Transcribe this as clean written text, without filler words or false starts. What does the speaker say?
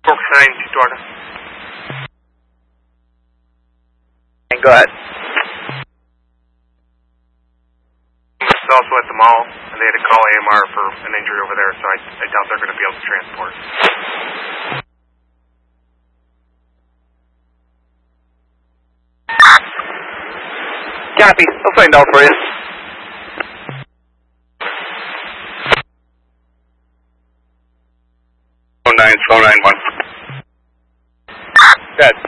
Forks 9, Florida. And go ahead. It's also at the mall, and they had to call AMR for an injury over there, so I doubt they're going to be able to transport. Copy. I'll find out for you. Slow 9, slow 9-1. Dead.